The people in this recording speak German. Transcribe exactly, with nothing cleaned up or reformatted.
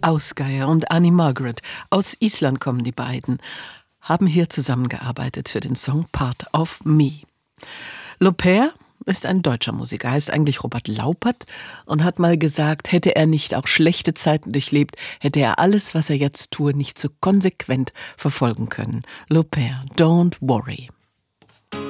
Ausgeier und Annie Margaret, aus Island kommen die beiden, haben hier zusammengearbeitet für den Song Part of Me. L'Aubert ist ein deutscher Musiker, heißt eigentlich Robert Laupert und hat mal gesagt, hätte er nicht auch schlechte Zeiten durchlebt, hätte er alles, was er jetzt tue, nicht so konsequent verfolgen können. L'Aubert, Don't Worry.